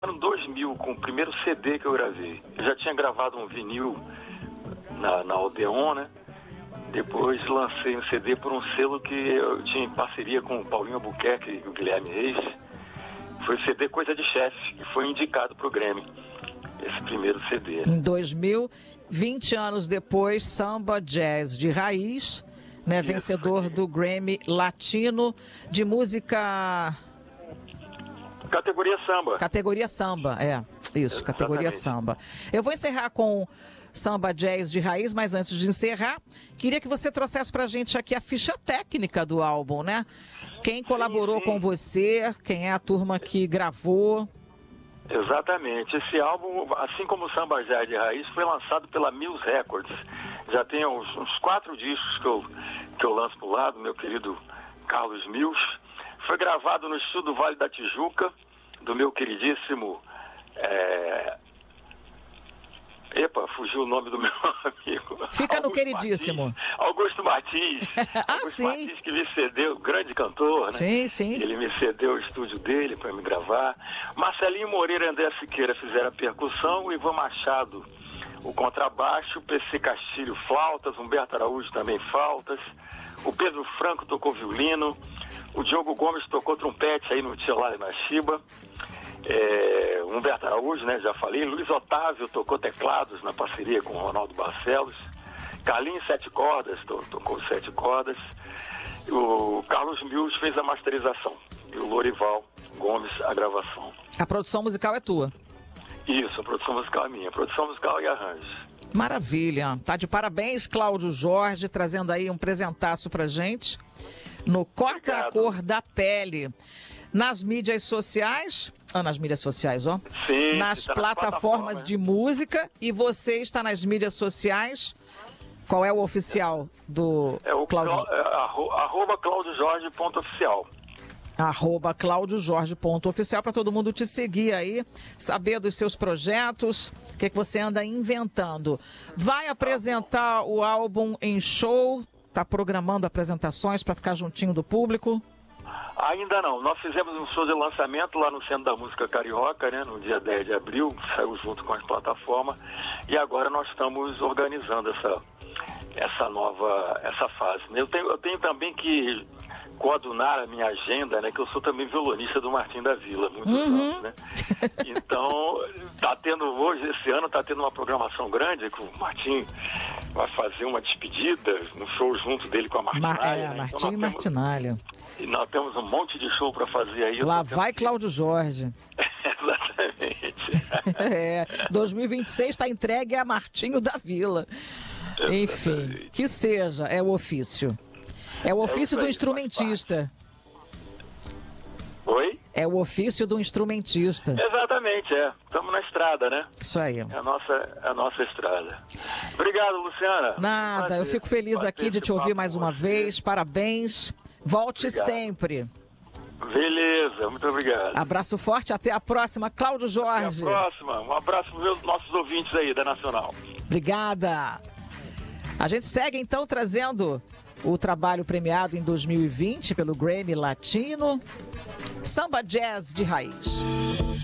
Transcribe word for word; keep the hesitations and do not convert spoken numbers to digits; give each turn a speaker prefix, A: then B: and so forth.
A: ano dois mil, com o primeiro C D que eu gravei. Eu já tinha gravado um vinil na, na Odeon, né? Depois lancei um C D por um selo que eu tinha em parceria com o Paulinho Albuquerque e o Guilherme Reis. Foi o C D Coisa de Chefe, que foi indicado para o Grammy, esse primeiro C D.
B: Em dois mil, vinte anos depois, Samba Jazz de Raiz, né,
A: Isso,
B: vencedor
A: foi.
B: do Grammy Latino de música...
A: Categoria samba.
B: Categoria samba, é. Isso,
A: Exatamente.
B: categoria samba. Eu vou encerrar com Samba Jazz de Raiz, mas antes de encerrar, queria que você trouxesse pra gente aqui a ficha técnica do álbum, né? Quem colaborou
A: sim.
B: com você, quem é a turma que gravou.
A: Exatamente. Esse álbum, assim como o Samba Jazz de Raiz, foi lançado pela Mills Records. Já tem uns, uns quatro discos que eu, que eu lanço pro lado, meu querido Carlos Mills. Foi gravado no estúdio Vale da Tijuca, do meu queridíssimo... É... Epa, fugiu o nome do meu amigo.
B: Fica
A: Augusto
B: no queridíssimo.
A: Martins, Augusto Martins.
B: ah,
A: Augusto
B: sim.
A: Martins, que me cedeu, grande cantor, né?
B: Sim, sim.
A: Ele me cedeu o estúdio dele para me gravar. Marcelinho Moreira e André Siqueira fizeram a percussão, o Ivan Machado o contrabaixo, o P C Castilho flautas, Humberto Araújo também flautas, o Pedro Franco tocou violino, o Diogo Gomes tocou trompete aí no Tchelá e na Chiba, é, Humberto Araújo, né, já falei, Luiz Otávio tocou teclados na parceria com o Ronaldo Barcelos, Carlinhos Sete Cordas to, tocou sete cordas, o Carlos Mills fez a masterização e o Lorival Gomes a gravação.
B: A produção musical é tua?
A: Isso, a produção musical é minha, a produção musical e arranjos.
B: Maravilha, tá de parabéns, Cláudio Jorge, trazendo aí um presentaço pra gente no Corta a Cor da Pele. Nas mídias sociais, ah, nas mídias sociais, ó,
A: Sim,
B: nas
A: tá
B: plataformas,
A: plataformas
B: de música, e você está nas mídias sociais. Qual é o oficial do
A: é o
B: Cláudio?
A: Clá, é, arro, arroba claudio jorge ponto oficial.
B: Arroba claudio jorge ponto oficial, para todo mundo te seguir aí, saber dos seus projetos, o que, que você anda inventando. Vai apresentar o álbum em show? Tá programando apresentações para ficar juntinho do público?
A: Ainda não. Nós fizemos um show de lançamento lá no Centro da Música Carioca, né, no dia dez de abril, saiu junto com as plataformas, e agora nós estamos organizando essa, essa nova essa fase. Eu tenho, eu tenho também que coadunar a minha agenda, né, que eu sou também violonista do Martim da Vila, muitos
B: Uhum.
A: anos, né? Então, tá tendo hoje, esse ano, tá tendo uma programação grande, que o Martim vai fazer uma despedida, um show junto dele com a Martinalha.
B: Mar é,
A: né?
B: Martim
A: Então,
B: e
A: nós temos-
B: Martinalha.
A: E nós temos um monte de show para fazer aí.
B: Lá
A: Eu tô
B: vai
A: tendo
B: Cláudio Jorge.
A: que- Exatamente.
B: É, dois mil e vinte e seis está entregue a Martinho da Vila. Enfim,
A: Exatamente.
B: que seja, é o ofício. É o ofício
A: isso
B: do
A: aí,
B: instrumentista.
A: Oi?
B: É o ofício do instrumentista.
A: Exatamente, é. Estamos na estrada, né?
B: Isso aí.
A: É a nossa, é a nossa estrada. Obrigado, Luciana.
B: Nada,
A: Prazer
B: eu fico feliz
A: bater
B: aqui de
A: esse
B: te ouvir
A: papo
B: mais
A: com
B: uma
A: você.
B: vez. Parabéns. Volte
A: Obrigado.
B: sempre.
A: Beleza, muito obrigado.
B: Abraço forte, até a próxima. Cláudio
A: Até
B: Jorge.
A: a próxima. Um abraço para os nossos ouvintes aí da Nacional.
B: Obrigada. A gente segue então trazendo o trabalho premiado em dois mil e vinte pelo Grammy Latino, Samba Jazz de Raiz.